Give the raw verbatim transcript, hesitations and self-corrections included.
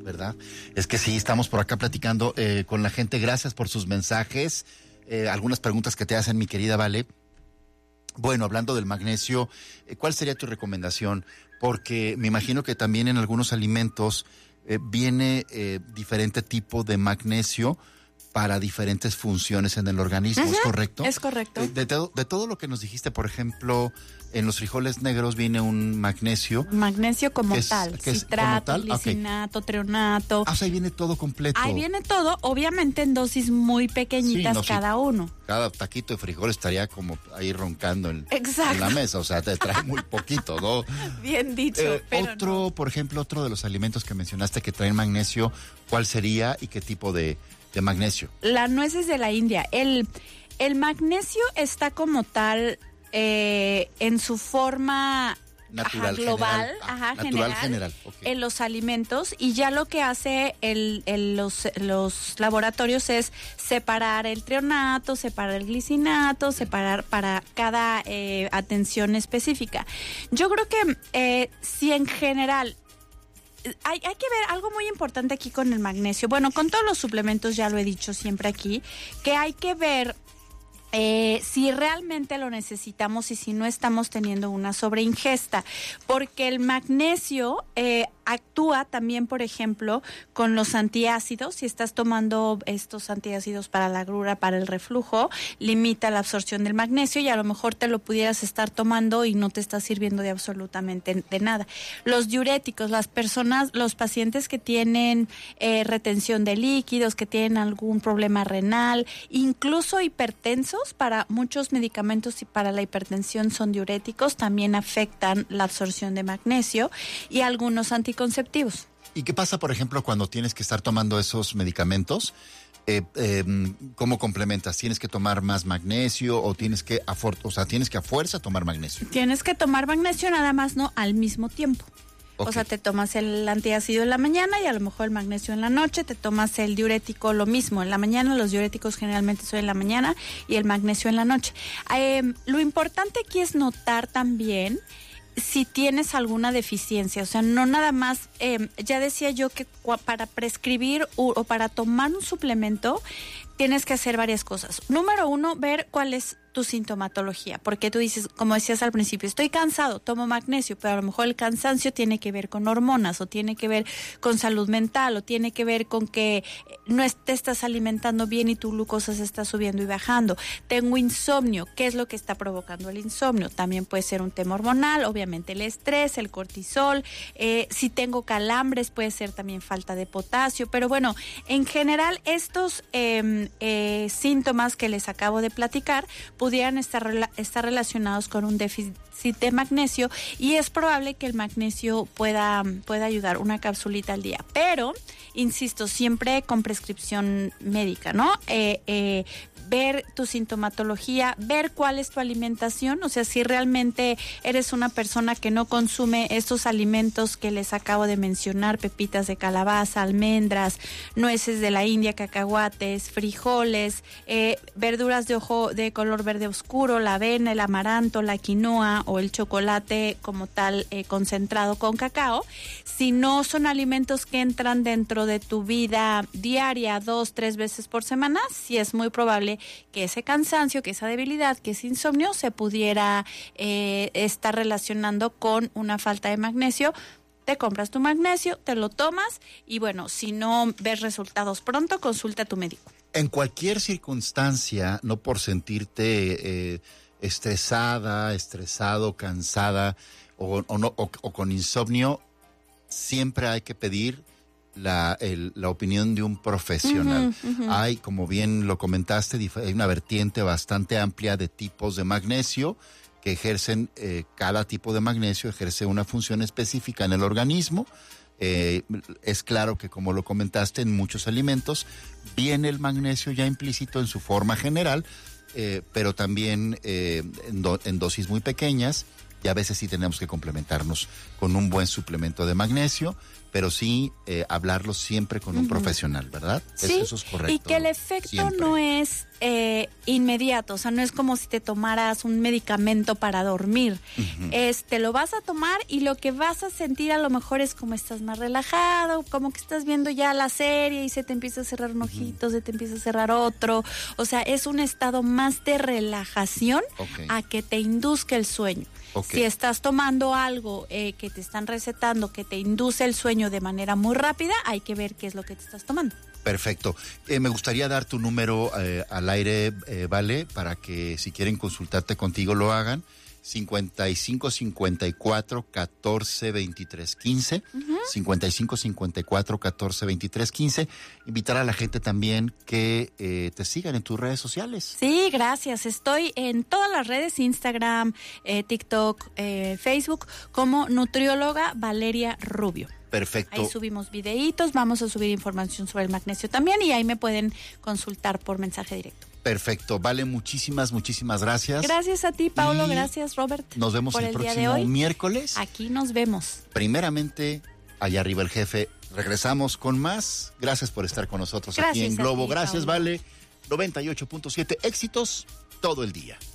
¿verdad? Es que sí, estamos por acá platicando eh, con la gente. Gracias por sus mensajes. Eh, algunas preguntas que te hacen, mi querida Vale. Bueno, hablando del magnesio, eh, ¿cuál sería tu recomendación? Porque me imagino que también en algunos alimentos eh, viene eh, diferente tipo de magnesio para diferentes funciones en el organismo, uh-huh, ¿es correcto? Es correcto. De, de, todo, de todo lo que nos dijiste, por ejemplo, en los frijoles negros viene un magnesio. Magnesio como es, tal, es, citrato, como tal? glicinato, okay. treonato. Ah, o sea, ahí viene todo completo. Ahí viene todo, obviamente en dosis muy pequeñitas sí, no, cada sí. uno. Cada taquito de frijol estaría como ahí roncando en, en la mesa, o sea, te trae muy poquito, ¿no? Bien dicho. Eh, pero otro, no. por ejemplo, otro de los alimentos que mencionaste que traen magnesio, ¿cuál sería y qué tipo de, de magnesio? Las nueces de la India. El, el magnesio está como tal eh, en su forma natural, ajá, global, general, ah, ajá, natural, general, general okay. en los alimentos, y ya lo que hace el, el, los, los laboratorios es separar el treonato, separar el glicinato, separar para cada eh, atención específica. Yo creo que eh, si en general Hay, hay que ver algo muy importante aquí con el magnesio. Bueno, con todos los suplementos ya lo he dicho siempre aquí, que hay que ver eh, si realmente lo necesitamos y si no estamos teniendo una sobreingesta, porque el magnesio eh, actúa también, por ejemplo, con los antiácidos. Si estás tomando estos antiácidos para la agrura, para el reflujo, limita la absorción del magnesio y a lo mejor te lo pudieras estar tomando y no te está sirviendo de absolutamente de nada. Los diuréticos, las personas, los pacientes que tienen eh, retención de líquidos, que tienen algún problema renal, incluso hipertensos, para muchos medicamentos y para la hipertensión son diuréticos, también afectan la absorción de magnesio, y algunos anticonceptivos. ¿Y qué pasa, por ejemplo, cuando tienes que estar tomando esos medicamentos? Eh, eh, ¿Cómo complementas? ¿Tienes que tomar más magnesio o tienes que a for- o sea, tienes que a fuerza tomar magnesio? Tienes que tomar magnesio, nada más no al mismo tiempo. Okay. O sea, te tomas el antiácido en la mañana y a lo mejor el magnesio en la noche, te tomas el diurético lo mismo. En la mañana, los diuréticos generalmente son en la mañana y el magnesio en la noche. Eh, lo importante aquí es notar también si tienes alguna deficiencia, o sea, no nada más, eh, ya decía yo que para prescribir o, o para tomar un suplemento tienes que hacer varias cosas. Número uno, ver cuál es tu sintomatología, porque tú dices, como decías al principio, estoy cansado, tomo magnesio, pero a lo mejor el cansancio tiene que ver con hormonas, o tiene que ver con salud mental, o tiene que ver con que no te estás alimentando bien y tu glucosa se está subiendo y bajando. Tengo insomnio, ¿qué es lo que está provocando el insomnio? También puede ser un tema hormonal, obviamente el estrés, el cortisol, eh, si tengo calambres puede ser también falta de potasio, pero bueno, en general estos eh, eh, síntomas que les acabo de platicar pudieran estar, rela- estar relacionados con un déficit de magnesio, y es probable que el magnesio pueda, pueda ayudar una capsulita al día. Pero, insisto, siempre con prescripción médica, ¿no? Eh, eh, ver tu sintomatología, ver cuál es tu alimentación, o sea, si realmente eres una persona que no consume estos alimentos que les acabo de mencionar, pepitas de calabaza, almendras, nueces de la India, cacahuates, frijoles, eh, verduras de ojo de color verde oscuro, la avena, el amaranto, la quinoa o el chocolate como tal eh, concentrado con cacao. Si no son alimentos que entran dentro de tu vida diaria dos, tres veces por semana, sí es muy probable que ese cansancio, que esa debilidad, que ese insomnio se pudiera eh, estar relacionando con una falta de magnesio. Te compras tu magnesio, te lo tomas y bueno, si no ves resultados pronto, consulta a tu médico. En cualquier circunstancia, no por sentirte eh, estresada, estresado, cansada o, o, no, o, o con insomnio, siempre hay que pedir la, el, la opinión de un profesional. Uh-huh, uh-huh. Hay, como bien lo comentaste, dif- hay una vertiente bastante amplia de tipos de magnesio que ejercen, eh, cada tipo de magnesio ejerce una función específica en el organismo. Eh, es claro que, como lo comentaste, en muchos alimentos viene el magnesio ya implícito en su forma general, eh, pero también eh, en, do, en dosis muy pequeñas, y a veces sí tenemos que complementarnos con un buen suplemento de magnesio, pero sí eh, hablarlo siempre con un uh-huh. profesional, ¿verdad? Sí, eso, eso es correcto. Y que el efecto siempre. no es eh, inmediato, o sea, no es como si te tomaras un medicamento para dormir. Uh-huh. Es, te lo vas a tomar y lo que vas a sentir a lo mejor es como estás más relajado, como que estás viendo ya la serie y se te empieza a cerrar un ojito, uh-huh. se te empieza a cerrar otro. O sea, es un estado más de relajación okay. a que te induzca el sueño. Okay. Si estás tomando algo eh, que te están recetando que te induce el sueño de manera muy rápida, hay que ver qué es lo que te estás tomando. Perfecto. Eh, me gustaría dar tu número eh, al aire, eh, Vale, para que si quieren consultarte contigo lo hagan. cincuenta y cinco cincuenta y cuatro catorce veintitrés quince, uh-huh. cincuenta y cinco cincuenta y cuatro catorce veintitrés quince. Invitar a la gente también que eh, te sigan en tus redes sociales. Sí, gracias. Estoy en todas las redes, Instagram, eh, TikTok, eh, Facebook, como nutrióloga Valeria Rubio. Perfecto. Ahí subimos videitos, vamos a subir información sobre el magnesio también y ahí me pueden consultar por mensaje directo. Perfecto, Vale, muchísimas, muchísimas gracias. Gracias a ti, Paulo, y gracias, Robert. Nos vemos el, el próximo miércoles. Aquí nos vemos. Primeramente, allá arriba el jefe. Regresamos con más. Gracias por estar con nosotros gracias aquí en Globo. Ti, gracias, Paulo. Vale. noventa y ocho punto siete, éxitos todo el día.